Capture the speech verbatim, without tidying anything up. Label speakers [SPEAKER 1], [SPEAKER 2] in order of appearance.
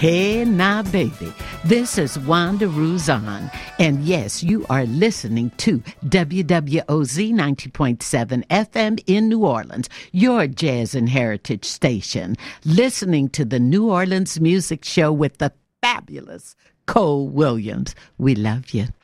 [SPEAKER 1] Hey, now, baby, this is Wanda Ruzon, and yes, you are listening to W W O Z ninety point seven F M in New Orleans, your jazz and heritage station, listening to the New Orleans Music Show with the fabulous Cole Williams. We love you.